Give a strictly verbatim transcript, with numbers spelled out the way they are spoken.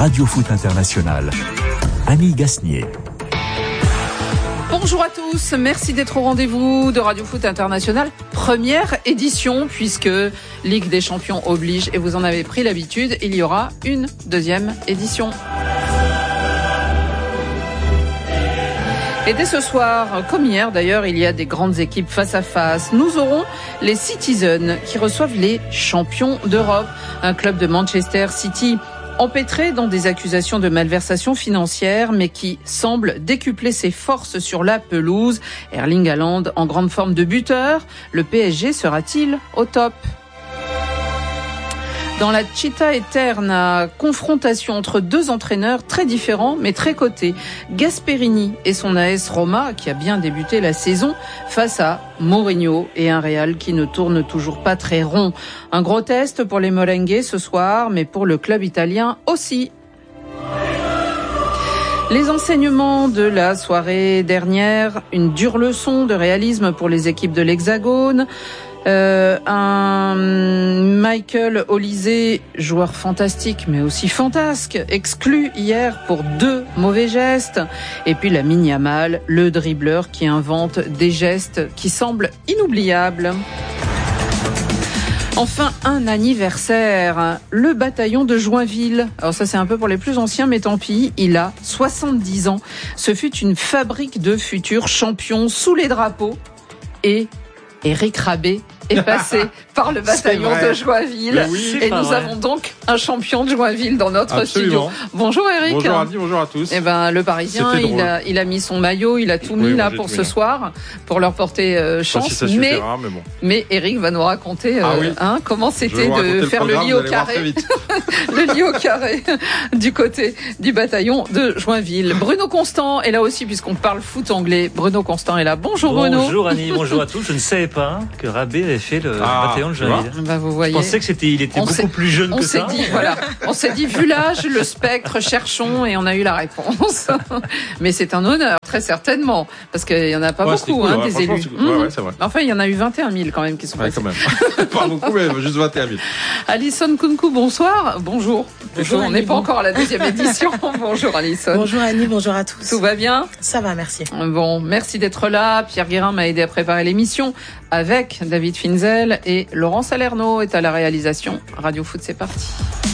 Radio Foot International. Annie Gasnier. Bonjour à tous, merci d'être au rendez-vous de Radio Foot International. Première édition, puisque Ligue des Champions oblige, et vous en avez pris l'habitude, il y aura une deuxième édition. Et dès ce soir, comme hier d'ailleurs, il y a des grandes équipes face à face. Nous aurons les Citizens qui reçoivent les champions d'Europe. Un club de Manchester City empêtré dans des accusations de malversation financière, mais qui semble décupler ses forces sur la pelouse. Erling Haaland en grande forme de buteur. Le P S G sera-t-il au top ? Dans la Città Eterna, confrontation entre deux entraîneurs très différents mais très cotés. Gasperini et son A S Roma, qui a bien débuté la saison, face à Mourinho et un Real qui ne tourne toujours pas très rond. Un gros test pour les Merengues ce soir, mais pour le club italien aussi. Les enseignements de la soirée dernière, une dure leçon de réalisme pour les équipes de l'Hexagone. Euh, un Michael Olise, joueur fantastique mais aussi fantasque, exclu hier pour deux mauvais gestes. Et puis Lamine Yamal, le dribbleur qui invente des gestes qui semblent inoubliables. Enfin, un anniversaire, le bataillon de Joinville. Alors ça, c'est un peu pour les plus anciens, mais tant pis, il a soixante-dix ans. Ce fut une fabrique de futurs champions sous les drapeaux. Et Eric Rabé est passé par le bataillon de Joinville. Oui, et nous vrai. avons donc un champion de Joinville dans notre Absolument. studio. Bonjour Eric. Bonjour Annie, bonjour à tous. Eh ben, le Parisien, il a, il a mis son maillot, il a tout mis oui, là pour ce là. soir, pour leur porter euh, chance. Si ça mais, suffira, mais, bon. mais Eric va nous raconter euh, ah oui. hein, comment c'était de faire le, le lit au carré. Le lit au carré du côté du bataillon de Joinville. Bruno Constant est là aussi, puisqu'on parle foot anglais. Bruno Constant est là. Bonjour Bruno. Bonjour Annie, bonjour à tous. Je ne savais pas que Rabé avait fait le ah, bataillon de Joinville. Bah, vous voyez. Je pensais que c'était, il était on beaucoup plus jeune on que s'est ça. Dit, voilà. On s'est dit, vu l'âge, le spectre, cherchons, et on a eu la réponse. Mais c'est un honneur, très certainement, parce qu'il y en a pas ouais, beaucoup, cool, hein, ouais, des élus. Cool. Ouais, ouais, c'est vrai. Enfin, il y en a eu vingt et un mille quand même qui sont ouais, passés. Quand même. Pas beaucoup, mais juste vingt et un mille. Alison Kounkou, bonsoir. Bonjour. Bonjour, on n'est pas encore à la deuxième édition. Bonjour Alison. Bonjour Annie, bonjour à tous. Tout va bien ? Ça va, merci. Bon, merci d'être là. Pierre Guérin m'a aidé à préparer l'émission avec David Finzel et Laurent Salerno est à la réalisation. Radio Foot, c'est parti.